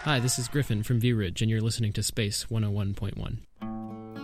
Hi, this is Griffin from View Ridge, and you're listening to Space 101.1.